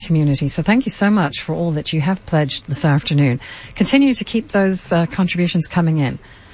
community. So thank you so much for all that you have pledged this afternoon. Continue to keep those contributions coming in.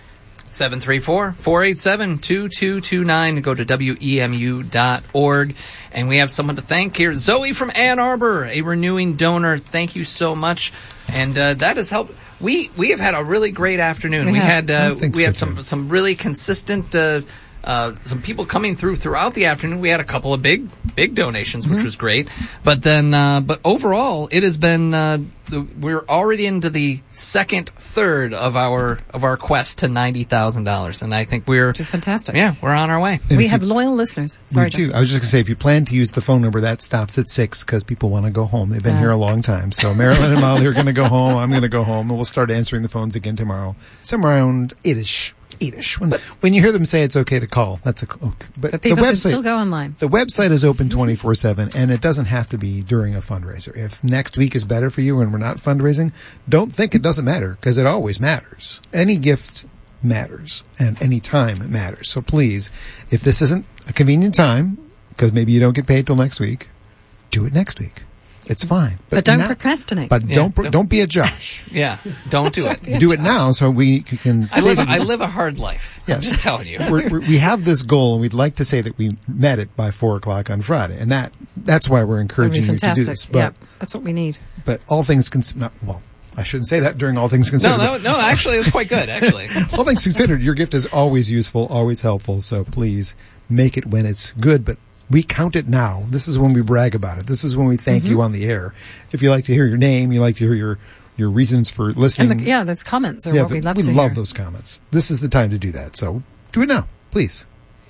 734-487-2229. Go to WEMU.org. And we have someone to thank here. Zoe from Ann Arbor, a renewing donor. Thank you so much. And that has helped. We have had a really great afternoon. We had some really consistent some people coming throughout the afternoon. We had a couple of big donations, which was great. But then, but overall, it has been. We're already into the second third of our quest to $90,000, and I think which is fantastic. Yeah, we're on our way. We have loyal listeners. Sorry, we do. I was just going to say, if you plan to use the phone number, that stops at 6 because people want to go home. They've been here a long time. So Marilyn and Molly are going to go home. I'm going to go home, and we'll start answering the phones again tomorrow, somewhere around 8ish. When you hear them say it's okay to call, that's okay. But people can still go online. The website is open 24/7, and it doesn't have to be during a fundraiser. If next week is better for you and we're not fundraising, don't think it doesn't matter, because it always matters. Any gift matters, and any time matters. So please, if this isn't a convenient time, because maybe you don't get paid till next week, do it next week. It's fine. But don't procrastinate. But don't be a Josh. Yeah, don't do it. Do it now so we can I live a hard life. Yes. I'm just telling you. We have this goal, and we'd like to say that we met it by 4 o'clock on Friday. And that's why we're encouraging you to do this. But, that's what we need. But all things considered, I shouldn't say that during all things considered. No, actually, it was quite good, actually. All things considered, your gift is always useful, always helpful. So please make it when it's good, but we count it now. This is when we brag about it. This is when we thank you on the air. If you like to hear your name, you like to hear your reasons for listening. And those comments are what we love to hear. We love those comments. This is the time to do that. So do it now, please.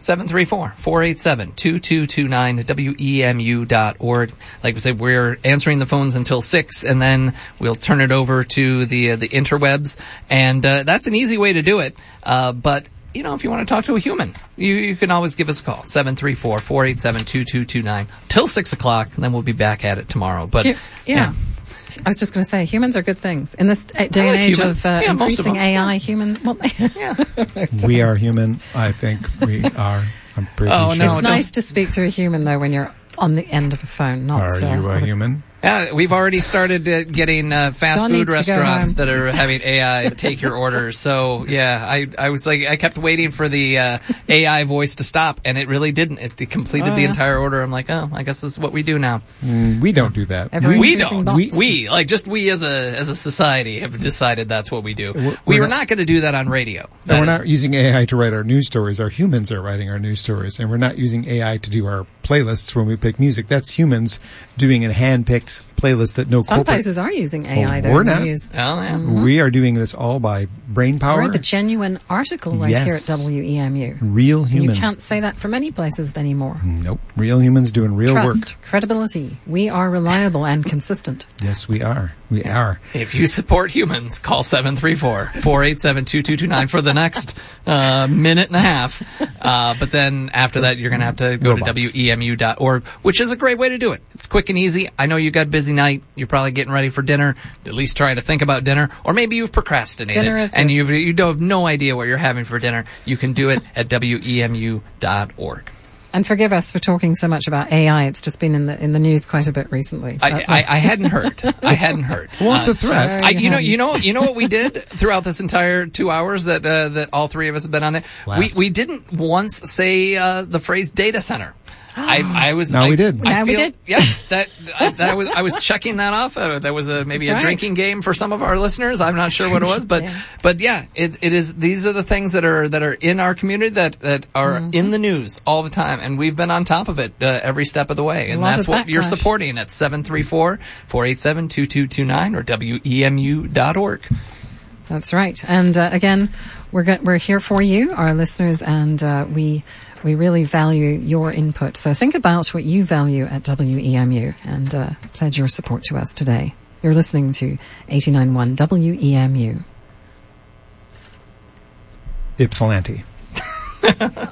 734-487-2229 at WEMU.org. Like we said, we're answering the phones until 6, and then we'll turn it over to the interwebs. And that's an easy way to do it. But if you want to talk to a human, you can always give us a call, 734-487-2229, till 6 o'clock, and then we'll be back at it tomorrow. But yeah. I was just going to say, humans are good things. In this day and age of increasing AI, we are human. I think we are. I'm pretty sure. It's nice to speak to a human, though, when you're on the end of a phone. Are you a human? We've already started getting fast food restaurants that are having AI take your orders. So, I was like, I kept waiting for the AI voice to stop, and it really didn't. It completed the entire order. I'm like, I guess this is what we do now. We don't do that. We don't. We as a society have decided that's what we do. We're not going to do that on radio. We're not using AI to write our news stories. Our humans are writing our news stories, and we're not using AI to do our playlists when we pick music. That's humans doing a hand-picked playlist that some places are using AI. We're not. We are doing this all by brain power. We're the genuine article here at WEMU. Real humans. You can't say that from any places anymore. Nope. Real humans doing real work. Trust, credibility. We are reliable and consistent. Yes, we are. We are. If you support humans, call 734-487-2229 for the next minute and a half. But then after that, you're going to have to go to WEMU.org, which is a great way to do it. It's quick and easy. I know you got a busy night. You're probably getting ready for dinner, at least trying to think about dinner. Or maybe you've procrastinated and you have no idea what you're having for dinner. You can do it at WEMU.org. And forgive us for talking so much about AI. It's just been in the news quite a bit recently. I hadn't heard. Well, it's a threat. You know what we did throughout this entire 2 hours that all three of us have been on there. We didn't once say the phrase data center. We did. We did. Yeah, I was checking that off. That was maybe a drinking game for some of our listeners. I'm not sure what it was, but it is. These are the things that are in our community that are in the news all the time, and we've been on top of it every step of the way. And that's what you're supporting at 734-487-2229 or WEMU.org. That's right. And again, we're here for you, our listeners, and we really value your input. So think about what you value at WEMU and pledge your support to us today. You're listening to 89.1 WEMU. Ypsilanti.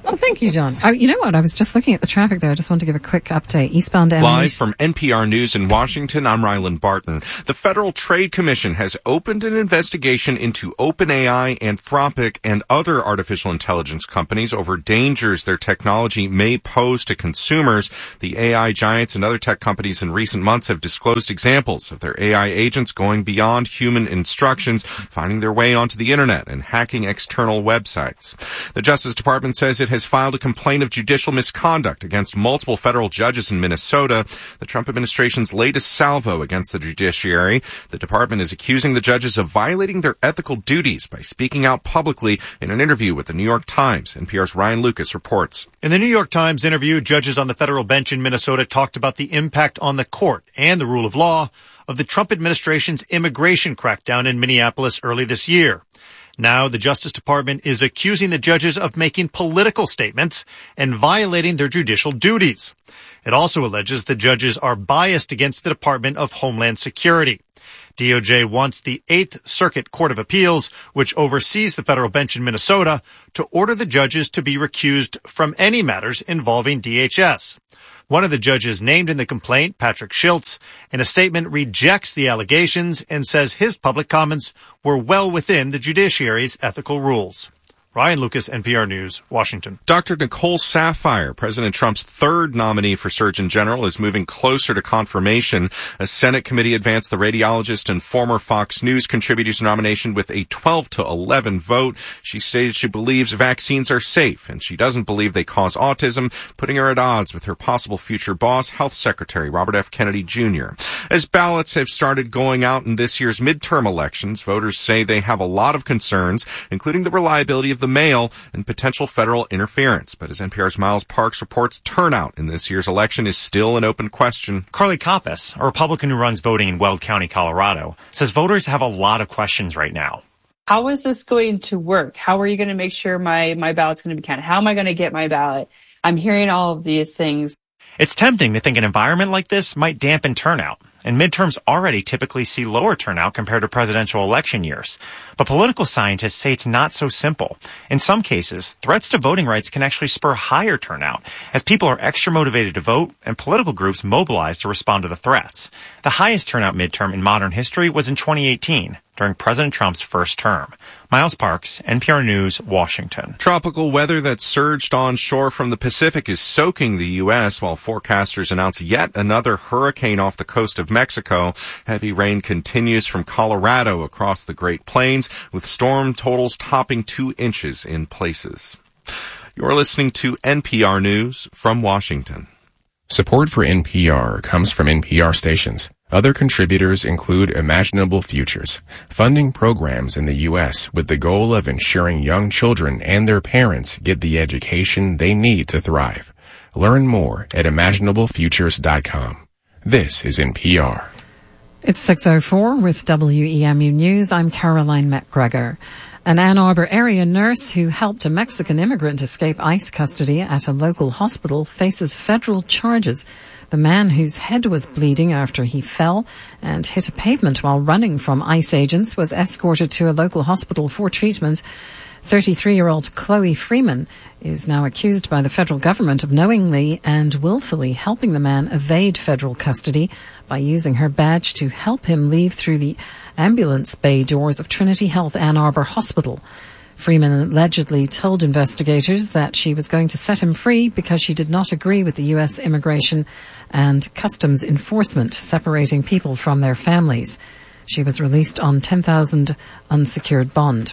Oh, thank you, John. Oh, you know what? I was just looking at the traffic there. I just want to give a quick update. Eastbound M. Live from NPR News in Washington, I'm Ryland Barton. The Federal Trade Commission has opened an investigation into OpenAI, Anthropic, and other artificial intelligence companies over dangers their technology may pose to consumers. The AI giants and other tech companies in recent months have disclosed examples of their AI agents going beyond human instructions, finding their way onto the internet and hacking external websites. The Justice Department says it has filed a complaint of judicial misconduct against multiple federal judges in Minnesota, the Trump administration's latest salvo against the judiciary. The department is accusing the judges of violating their ethical duties by speaking out publicly in an interview with the New York Times. NPR's Ryan Lucas reports. In the New York Times interview, judges on the federal bench in Minnesota talked about the impact on the court and the rule of law of the Trump administration's immigration crackdown in Minneapolis early this year. Now, the Justice Department is accusing the judges of making political statements and violating their judicial duties. It also alleges the judges are biased against the Department of Homeland Security. DOJ wants the Eighth Circuit Court of Appeals, which oversees the federal bench in Minnesota, to order the judges to be recused from any matters involving DHS. One of the judges named in the complaint, Patrick Schiltz, in a statement rejects the allegations and says his public comments were well within the judiciary's ethical rules. Ryan Lucas, NPR News, Washington. Dr. Nicole Saphier, President Trump's third nominee for Surgeon General, is moving closer to confirmation. A Senate committee advanced the radiologist and former Fox News contributor's nomination with a 12-11 vote. She stated she believes vaccines are safe, and she doesn't believe they cause autism, putting her at odds with her possible future boss, Health Secretary Robert F. Kennedy Jr. As ballots have started going out in this year's midterm elections, voters say they have a lot of concerns, including the reliability of the mail and potential federal interference. But as NPR's Miles Parks reports, turnout in this year's election is still an open question. Carly Koppas, a Republican who runs voting in Weld County, Colorado, says voters have a lot of questions right now. How is this going to work? How are you going to make sure my ballot's going to be counted? How am I going to get my ballot? I'm hearing all of these things. It's tempting to think an environment like this might dampen turnout. And midterms already typically see lower turnout compared to presidential election years. But political scientists say it's not so simple. In some cases, threats to voting rights can actually spur higher turnout, as people are extra motivated to vote and political groups mobilize to respond to the threats. The highest turnout midterm in modern history was in 2018, during President Trump's first term. Miles Parks, NPR News, Washington. Tropical weather that surged onshore from the Pacific is soaking the U.S., while forecasters announce yet another hurricane off the coast of Mexico. Heavy rain continues from Colorado across the Great Plains, with storm totals topping 2 inches in places. You're listening to NPR News from Washington. Support for NPR comes from NPR stations. Other contributors include Imaginable Futures, funding programs in the U.S. with the goal of ensuring young children and their parents get the education they need to thrive. Learn more at imaginablefutures.com. This is NPR. It's 6:04 with WEMU News. I'm Caroline McGregor. An Ann Arbor area nurse who helped a Mexican immigrant escape ICE custody at a local hospital faces federal charges. The man, whose head was bleeding after he fell and hit a pavement while running from ICE agents, was escorted to a local hospital for treatment. 33-year-old Chloe Freeman is now accused by the federal government of knowingly and willfully helping the man evade federal custody by using her badge to help him leave through the ambulance bay doors of Trinity Health Ann Arbor Hospital. Freeman allegedly told investigators that she was going to set him free because she did not agree with the U.S. Immigration and Customs Enforcement separating people from their families. She was released on $10,000 unsecured bond.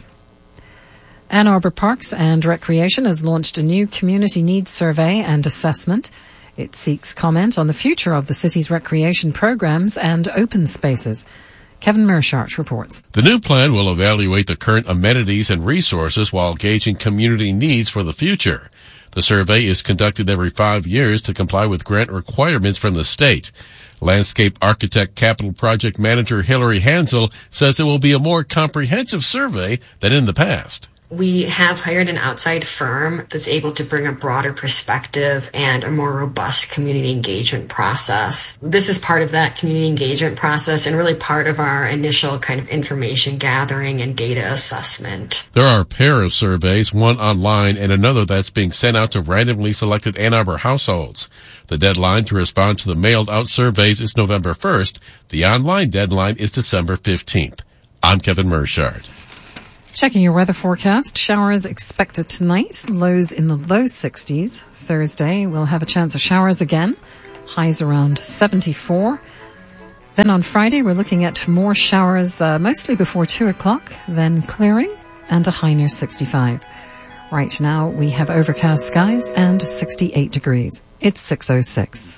Ann Arbor Parks and Recreation has launched a new community needs survey and assessment. It seeks comment on the future of the city's recreation programs and open spaces. Kevin Mershart reports. The new plan will evaluate the current amenities and resources while gauging community needs for the future. The survey is conducted every 5 years to comply with grant requirements from the state. Landscape architect capital project manager Hillary Hansel says it will be a more comprehensive survey than in the past. We have hired an outside firm that's able to bring a broader perspective and a more robust community engagement process. This is part of that community engagement process and really part of our initial kind of information gathering and data assessment. There are a pair of surveys, one online and another that's being sent out to randomly selected Ann Arbor households. The deadline to respond to the mailed out surveys is November 1st. The online deadline is December 15th. I'm Kevin Mershard. Checking your weather forecast. Showers expected tonight. Lows in the low 60s. Thursday, we'll have a chance of showers again. Highs around 74. Then on Friday, we're looking at more showers, mostly before 2 o'clock, then clearing and a high near 65. Right now, we have overcast skies and 68 degrees. It's 6:06.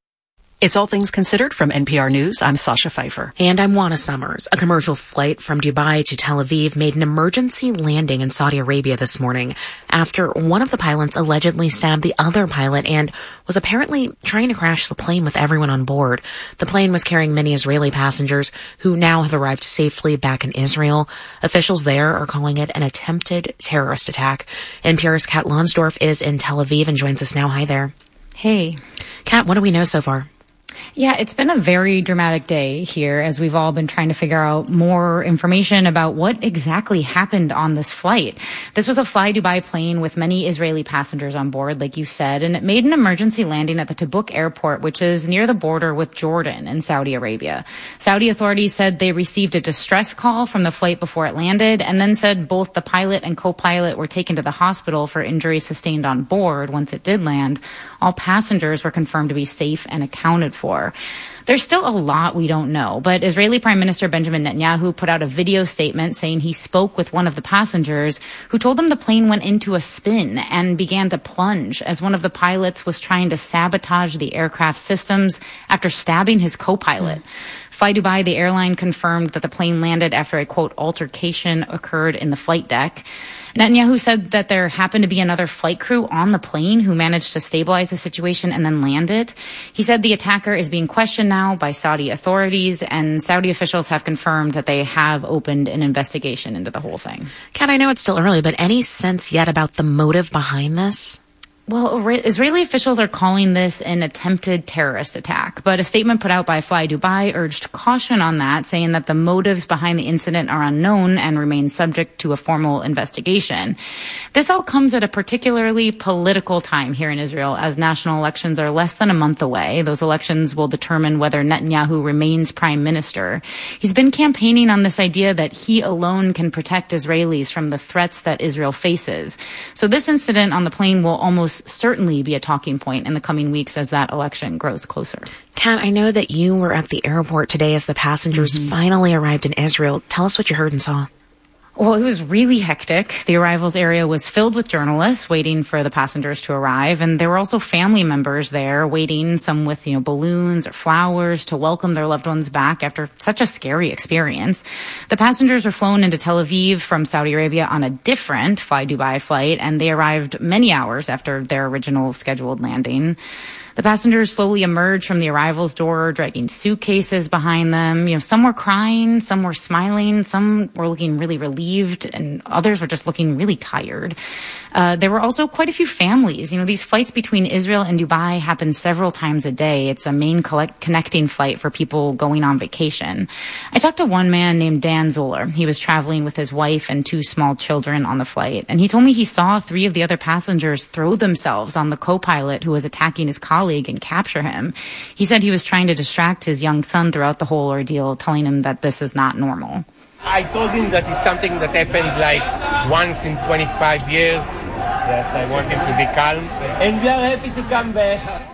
It's All Things Considered from NPR News. I'm Sasha Pfeiffer. And I'm Juana Summers. A commercial flight from Dubai to Tel Aviv made an emergency landing in Saudi Arabia this morning after one of the pilots allegedly stabbed the other pilot and was apparently trying to crash the plane with everyone on board. The plane was carrying many Israeli passengers who now have arrived safely back in Israel. Officials there are calling it an attempted terrorist attack. NPR's Kat Lonsdorf is in Tel Aviv and joins us now. Hi there. Hey. Kat, what do we know so far? Yeah, it's been a very dramatic day here as we've all been trying to figure out more information about what exactly happened on this flight. This was a Fly Dubai plane with many Israeli passengers on board, like you said, and it made an emergency landing at the Tabuk airport, which is near the border with Jordan in Saudi Arabia. Saudi authorities said they received a distress call from the flight before it landed and then said both the pilot and co-pilot were taken to the hospital for injuries sustained on board once it did land. All passengers were confirmed to be safe and accounted for. There's still a lot we don't know, but Israeli Prime Minister Benjamin Netanyahu put out a video statement saying he spoke with one of the passengers who told him the plane went into a spin and began to plunge as one of the pilots was trying to sabotage the aircraft systems after stabbing his co-pilot. Fly Dubai, the airline, confirmed that the plane landed after a, quote, altercation occurred in the flight deck. Netanyahu said that there happened to be another flight crew on the plane who managed to stabilize the situation and then land it. He said the attacker is being questioned now by Saudi authorities, and Saudi officials have confirmed that they have opened an investigation into the whole thing. Kat, I know it's still early, but any sense yet about the motive behind this? Well, Israeli officials are calling this an attempted terrorist attack, but a statement put out by Fly Dubai urged caution on that, saying that the motives behind the incident are unknown and remain subject to a formal investigation. This all comes at a particularly political time here in Israel, as national elections are less than a month away. Those elections will determine whether Netanyahu remains prime minister. He's been campaigning on this idea that he alone can protect Israelis from the threats that Israel faces. So this incident on the plane will almost certainly be a talking point in the coming weeks as that election grows closer. Kat, I know that you were at the airport today as the passengers finally arrived in Israel. Tell us what you heard and saw. Well, it was really hectic. The arrivals area was filled with journalists waiting for the passengers to arrive, and there were also family members there waiting, some with, balloons or flowers to welcome their loved ones back after such a scary experience. The passengers were flown into Tel Aviv from Saudi Arabia on a different Fly Dubai flight, and they arrived many hours after their original scheduled landing. The passengers slowly emerged from the arrivals door, dragging suitcases behind them. Some were crying, some were smiling, some were looking really relieved, and others were just looking really tired. There were also quite a few families. These flights between Israel and Dubai happen several times a day. It's a main connecting flight for people going on vacation. I talked to one man named Dan Zoller. He was traveling with his wife and 2 small children on the flight, and he told me he saw 3 of the other passengers throw themselves on the co-pilot who was attacking his colleague and capture him. He said he was trying to distract his young son throughout the whole ordeal, telling him that this is not normal. I told him that it's something that happened like once in 25 years, that I want him to be calm, and we are happy to come back.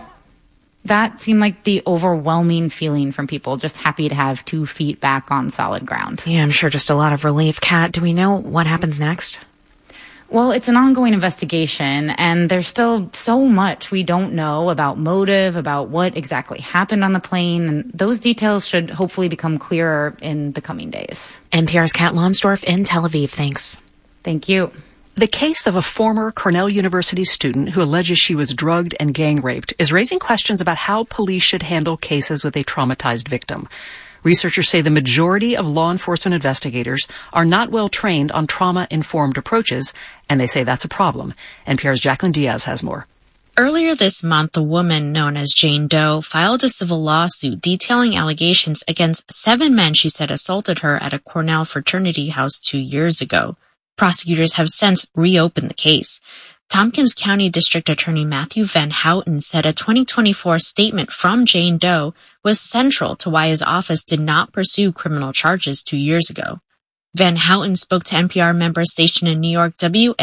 That seemed like the overwhelming feeling from people, just happy to have 2 feet back on solid ground. Yeah, I'm sure just a lot of relief. Kat, do we know what happens next? Well, it's an ongoing investigation, and there's still so much we don't know about motive, about what exactly happened on the plane, and those details should hopefully become clearer in the coming days. NPR's Kat Lonsdorf in Tel Aviv. Thanks. Thank you. The case of a former Cornell University student who alleges she was drugged and gang raped is raising questions about how police should handle cases with a traumatized victim. Researchers say the majority of law enforcement investigators are not well trained on trauma-informed approaches, and they say that's a problem. NPR's Jacqueline Diaz has more. Earlier this month, a woman known as Jane Doe filed a civil lawsuit detailing allegations against 7 men she said assaulted her at a Cornell fraternity house 2 years ago. Prosecutors have since reopened the case. Tompkins County District Attorney Matthew Van Houten said a 2024 statement from Jane Doe was central to why his office did not pursue criminal charges 2 years ago. Van Houten spoke to NPR member station in New York,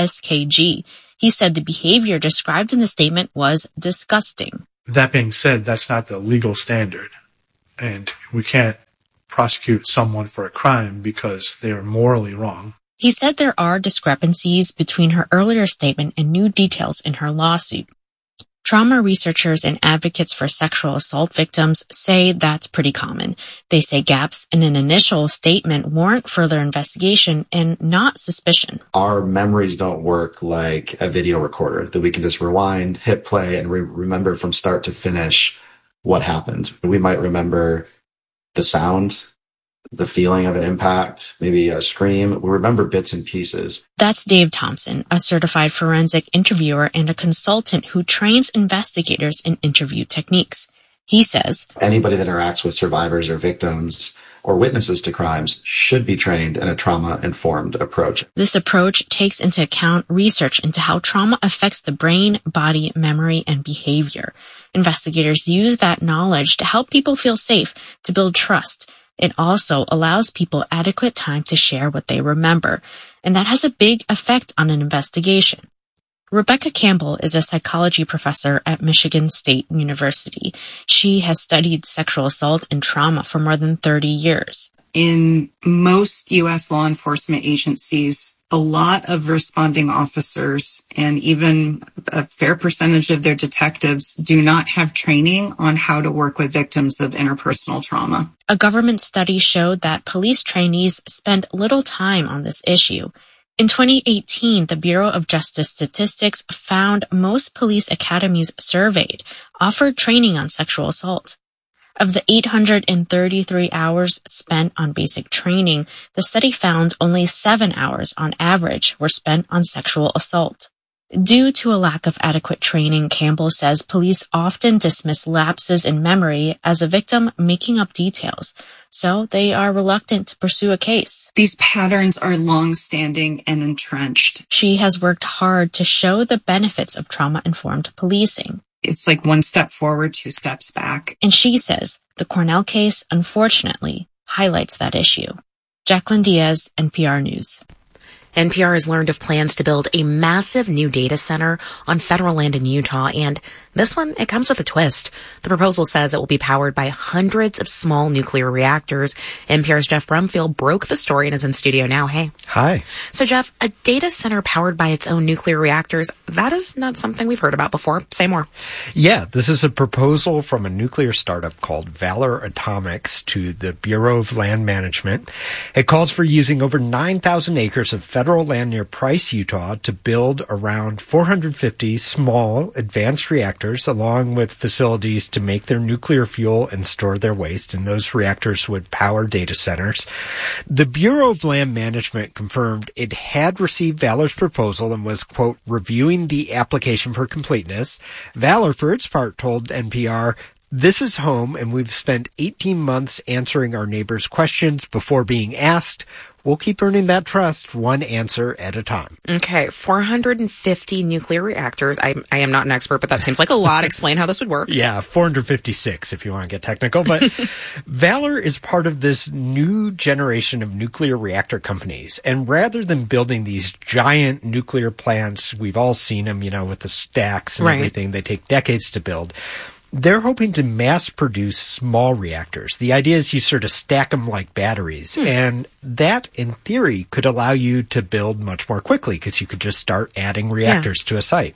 WSKG. He said the behavior described in the statement was disgusting. That being said, that's not the legal standard, and we can't prosecute someone for a crime because they are morally wrong. He said there are discrepancies between her earlier statement and new details in her lawsuit. Trauma researchers and advocates for sexual assault victims say that's pretty common. They say gaps in an initial statement warrant further investigation and not suspicion. Our memories don't work like a video recorder that we can just rewind, hit play, and remember from start to finish what happened. We might remember the sound, the feeling of an impact, maybe a scream. We remember bits and pieces. That's Dave Thompson, a certified forensic interviewer and a consultant who trains investigators in interview techniques. He says, anybody that interacts with survivors or victims or witnesses to crimes should be trained in a trauma-informed approach. This approach takes into account research into how trauma affects the brain, body, memory, and behavior. Investigators use that knowledge to help people feel safe, to build trust. It also allows people adequate time to share what they remember, and that has a big effect on an investigation. Rebecca Campbell is a psychology professor at Michigan State University. She has studied sexual assault and trauma for more than 30 years. In most U.S. law enforcement agencies, a lot of responding officers and even a fair percentage of their detectives do not have training on how to work with victims of interpersonal trauma. A government study showed that police trainees spend little time on this issue. In 2018, the Bureau of Justice Statistics found most police academies surveyed offered training on sexual assault. Of the 833 hours spent on basic training, the study found only 7 hours on average were spent on sexual assault. Due to a lack of adequate training, Campbell says police often dismiss lapses in memory as a victim making up details, so they are reluctant to pursue a case. These patterns are long-standing and entrenched. She has worked hard to show the benefits of trauma-informed policing. It's like 1 step forward, 2 steps back. And she says the Cornell case, unfortunately, highlights that issue. Jacqueline Diaz, NPR News. NPR has learned of plans to build a massive new data center on federal land in Utah, and this one, it comes with a twist. The proposal says it will be powered by hundreds of small nuclear reactors. NPR's Jeff Brumfield broke the story and is in studio now. Hey. Hi. So, Jeff, a data center powered by its own nuclear reactors, that is not something we've heard about before. Say more. Yeah, this is a proposal from a nuclear startup called Valor Atomics to the Bureau of Land Management. It calls for using over 9,000 acres of federal land near Price, Utah, to build around 450 small advanced reactors, along with facilities to make their nuclear fuel and store their waste, and those reactors would power data centers. The Bureau of Land Management confirmed it had received Valor's proposal and was, quote, reviewing the application for completeness. Valor, for its part, told NPR, "This is home, and we've spent 18 months answering our neighbors' questions before being asked. We'll keep earning that trust one answer at a time." Okay, 450 nuclear reactors. I am not an expert, but that seems like a lot. Explain how this would work. Yeah, 456 if you want to get technical. But Valor is part of this new generation of nuclear reactor companies. And rather than building these giant nuclear plants, we've all seen them, with the stacks and everything. They take decades to build. They're hoping to mass produce small reactors. The idea is you sort of stack them like batteries. And that, in theory, could allow you to build much more quickly because you could just start adding reactors to a site.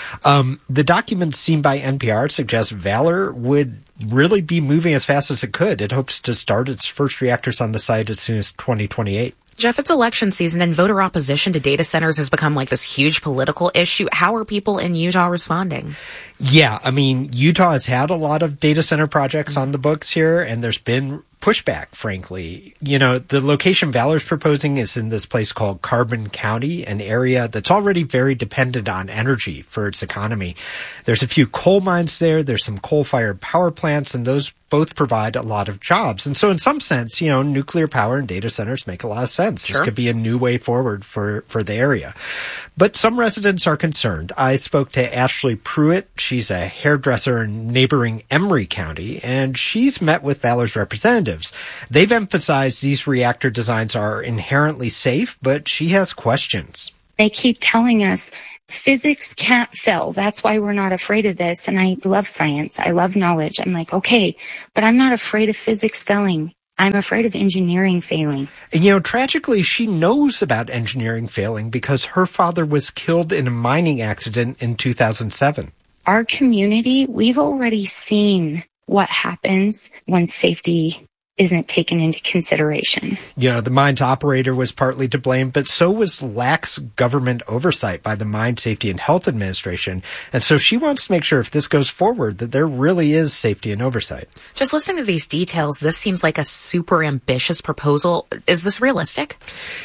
The documents seen by NPR suggest Valor would really be moving as fast as it could. It hopes to start its first reactors on the site as soon as 2028. Jeff, it's election season and voter opposition to data centers has become like this huge political issue. How are people in Utah responding? Yeah, Utah has had a lot of data center projects on the books here, and there's been pushback, frankly. You know, the location Valor's proposing is in this place called Carbon County, an area that's already very dependent on energy for its economy. There's a few coal mines there. There's some coal-fired power plants, and those both provide a lot of jobs. And so in some sense, you know, nuclear power and data centers make a lot of sense. Sure. This could be a new way forward for the area. But some residents are concerned. I spoke to Ashley Pruitt. She's a hairdresser in neighboring Emery County, and she's met with Valor's representatives. They've emphasized these reactor designs are inherently safe, but she has questions. They keep telling us physics can't fail. That's why we're not afraid of this. And I love science. I love knowledge. I'm like, okay, but I'm not afraid of physics failing. I'm afraid of engineering failing. And, you know, tragically, she knows about engineering failing because her father was killed in a mining accident in 2007. Our community, we've already seen what happens when safety isn't taken into consideration. You know, the mine's operator was partly to blame, but so was lax government oversight by the Mine Safety and Health Administration. And so she wants to make sure if this goes forward that there really is safety and oversight. Just listening to these details, this seems like a super ambitious proposal. Is this realistic?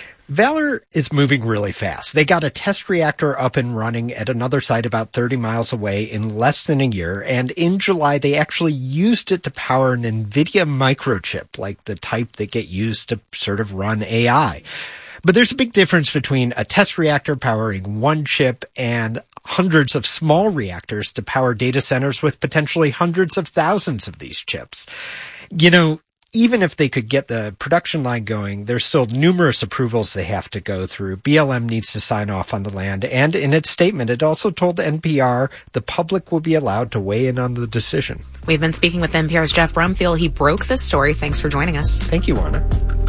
Valor is moving really fast. They got a test reactor up and running at another site about 30 miles away in less than a year. And in July, they actually used it to power an NVIDIA microchip, like the type that get used to sort of run AI. But there's a big difference between a test reactor powering one chip and hundreds of small reactors to power data centers with potentially hundreds of thousands of these chips. You know, even if they could get the production line going, there's still numerous approvals they have to go through. BLM needs to sign off on the land. And in its statement, it also told NPR the public will be allowed to weigh in on the decision. We've been speaking with NPR's Jeff Brumfiel. He broke this story. Thanks for joining us. Thank you, Anna.